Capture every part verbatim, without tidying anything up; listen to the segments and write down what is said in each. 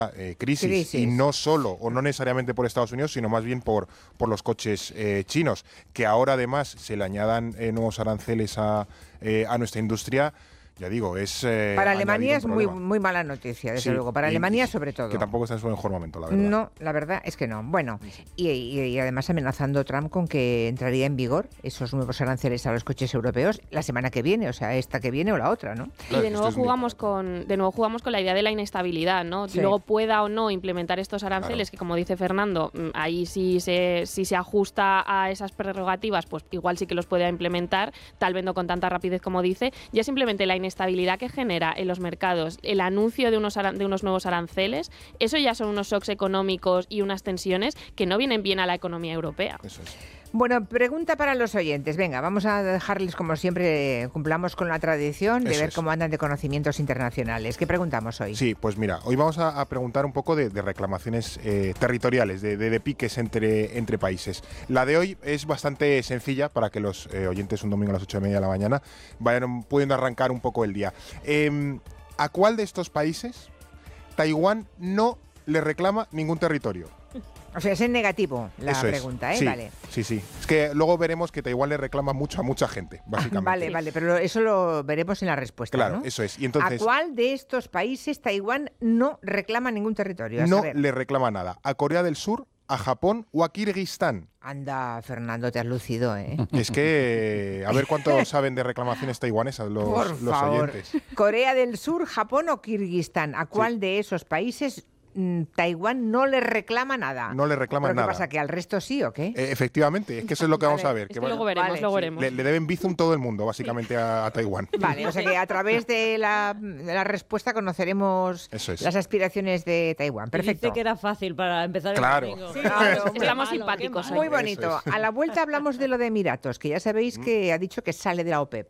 Eh, crisis, crisis y no solo o no necesariamente por Estados Unidos, sino más bien por, por los coches eh, chinos, que ahora además se le añadan eh, nuevos aranceles a, eh, a nuestra industria. Ya digo, es... Eh, para Alemania es muy, muy mala noticia, desde sí, luego. Para y, Alemania sobre todo. Que tampoco está en su mejor momento, la verdad. No, la verdad es que no. Bueno, y, y, y además amenazando Trump con que entraría en vigor esos nuevos aranceles a los coches europeos la semana que viene, o sea, esta que viene o la otra, ¿no? Y de nuevo jugamos con de nuevo jugamos con la idea de la inestabilidad, ¿no? Sí. Luego pueda o no implementar estos aranceles, claro, que como dice Fernando, ahí sí se, si se ajusta a esas prerrogativas, pues igual sí que los pueda implementar, tal vez no con tanta rapidez como dice. Ya simplemente la inestabilidad que genera en los mercados, el anuncio de unos, de unos nuevos aranceles, eso ya son unos shocks económicos y unas tensiones que no vienen bien a la economía europea. Eso es. Bueno, pregunta para los oyentes. Venga, vamos a dejarles, como siempre, cumplamos con la tradición de Eso ver es. cómo andan de conocimientos internacionales. ¿Qué preguntamos hoy? Sí, pues mira, hoy vamos a, a preguntar un poco de, de reclamaciones eh, territoriales, de, de, de piques entre, entre países. La de hoy es bastante sencilla para que los eh, oyentes un domingo a las ocho y media de la mañana vayan pudiendo arrancar un poco el día. Eh, ¿A cuál de estos países Taiwán no le reclama ningún territorio? O sea, es en negativo la Eso pregunta, es. ¿eh? Sí, Vale. sí, sí. Es que luego veremos que Taiwán le reclama mucho a mucha gente, básicamente. Vale, vale, pero eso lo veremos en la respuesta, Claro, ¿no? eso es. Y entonces, ¿a cuál de estos países Taiwán no reclama ningún territorio? A no saber. le reclama nada. ¿A Corea del Sur, a Japón o a Kirguistán? Anda, Fernando, te has lucido, ¿eh? Es que, a ver cuánto saben de reclamaciones taiwanesas los, Por los favor. oyentes. Corea del Sur, Japón o Kirguistán. ¿A cuál Sí. de esos países mm, Taiwán no le reclama nada? No le reclama ¿Pero nada. qué pasa, que al resto sí o qué? Eh, efectivamente, es que eso es lo que vamos Vale. a ver. Es que que luego vale- veremos, Vale, luego sí. veremos. le, le deben bizum todo el mundo, básicamente, a, a Taiwán. Vale, o sea que a través de la, de la respuesta conoceremos Eso es. las aspiraciones de Taiwán. Y Perfecto. dice que era fácil para empezar Claro. el domingo. Sí, claro, hombre, estamos qué simpáticos qué hoy. Muy malo. bonito. Eso es. A la vuelta hablamos de lo de Emiratos, que ya sabéis que ha dicho que sale de la OPEP.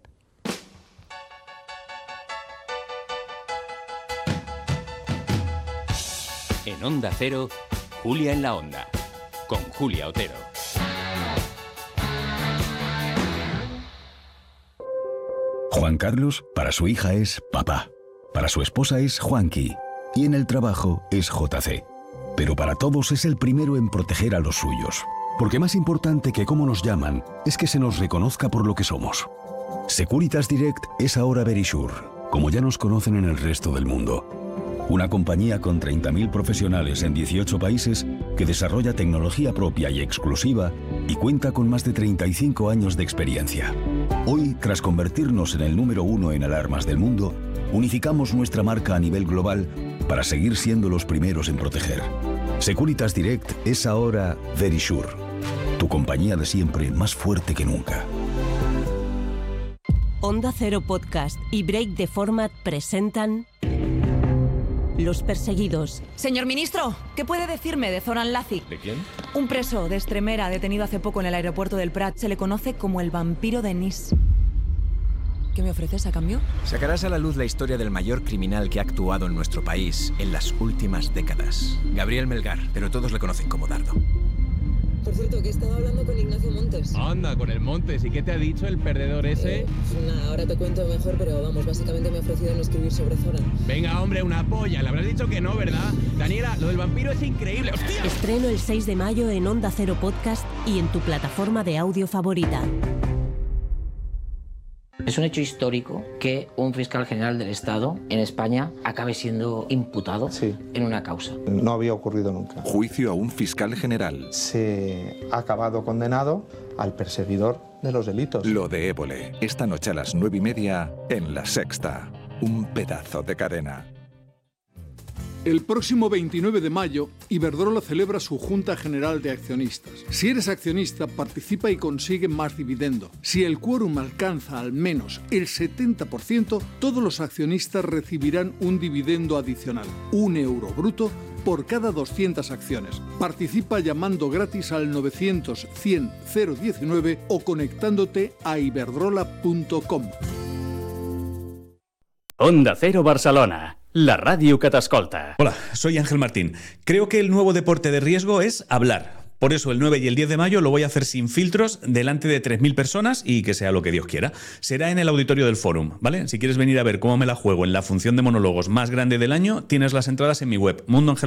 En Onda Cero, Julia en la Onda, con Julia Otero. Juan Carlos, para su hija es papá. Para su esposa es Juanqui. Y en el trabajo es J C. Pero para todos es el primero en proteger a los suyos. Porque más importante que cómo nos llaman es que se nos reconozca por lo que somos. Securitas Direct es ahora Verisure, como ya nos conocen en el resto del mundo. Una compañía con treinta mil profesionales en dieciocho países que desarrolla tecnología propia y exclusiva y cuenta con más de treinta y cinco años de experiencia. Hoy, tras convertirnos en el número uno en alarmas del mundo, unificamos nuestra marca a nivel global para seguir siendo los primeros en proteger. Securitas Direct es ahora Verisure, tu compañía de siempre más fuerte que nunca. Onda Cero Podcast y Break the Format presentan Los Perseguidos. Señor ministro, ¿qué puede decirme de Zoran Lazic? ¿De quién? Un preso de Extremera detenido hace poco en el aeropuerto del Prat. Se le conoce como el vampiro de Nice. ¿Qué me ofreces a cambio? Sacarás a la luz la historia del mayor criminal que ha actuado en nuestro país en las últimas décadas. Gabriel Melgar, pero todos le conocen como Dardo. Por cierto, que he estado hablando con Ignacio Montes. Anda, con el Montes. ¿Y qué te ha dicho el perdedor ese? Eh, nada, ahora te cuento mejor, pero vamos, básicamente me ha ofrecido no escribir sobre Zoran. Venga, hombre, una polla. Le habrás dicho que no, ¿verdad? Daniela, lo del vampiro es increíble. ¡Hostia! Estreno el seis de mayo en Onda Cero Podcast y en tu plataforma de audio favorita. Es un hecho histórico que un fiscal general del Estado en España acabe siendo imputado Sí. en una causa. No había ocurrido nunca. Juicio a un fiscal general. Se ha acabado condenado al perseguidor de los delitos. Lo de Évole, esta noche a las nueve y media en La Sexta. Un pedazo de cadena. El próximo veintinueve de mayo, Iberdrola celebra su Junta General de Accionistas. Si eres accionista, participa y consigue más dividendo. Si el quórum alcanza al menos el setenta por ciento, todos los accionistas recibirán un dividendo adicional, un euro bruto, por cada doscientas acciones. Participa llamando gratis al novecientos cien cero diecinueve o conectándote a iberdrola punto com. Onda Cero Barcelona, la ràdio que t'escolta. Hola, soy Ángel Martín. Creo que el nuevo deporte de riesgo es hablar. Por eso el nueve y el diez de mayo lo voy a hacer sin filtros, delante de tres mil personas y que sea lo que Dios quiera. Será en el auditorio del Fórum, ¿vale? Si quieres venir a ver cómo me la juego en la función de monólogos más grande del año, tienes las entradas en mi web, Mundo Ángel